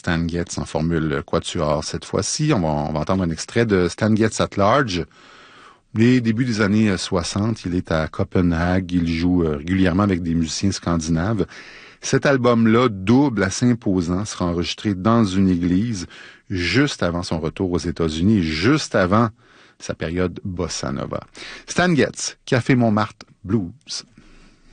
Stan Getz en formule quatuor cette fois-ci. On va entendre un extrait de Stan Getz at Large. Les débuts des années 60, il est à Copenhague, il joue régulièrement avec des musiciens scandinaves. Cet album-là, double, assez imposant, sera enregistré dans une église juste avant son retour aux États-Unis, juste avant sa période bossa nova. Stan Getz, Café Montmartre Blues.